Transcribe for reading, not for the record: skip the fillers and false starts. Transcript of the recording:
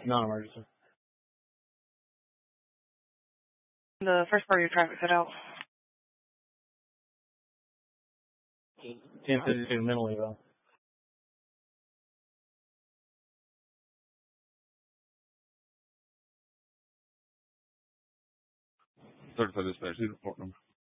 Non-emergency. The first part of your traffic cut out. 1052 mentally though. Certified dispatch, who's the report number?